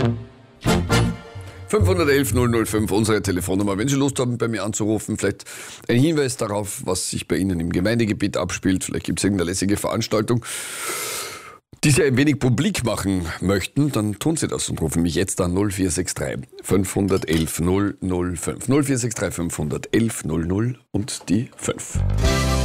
511 005, unsere Telefonnummer. Wenn Sie Lust haben, bei mir anzurufen, vielleicht ein Hinweis darauf, was sich bei Ihnen im Gemeindegebiet abspielt. Vielleicht gibt es irgendeine lässige Veranstaltung, die Sie ein wenig publik machen möchten, dann tun Sie das und rufen mich jetzt an 0463 511 005. 0463 511 00 und die 5.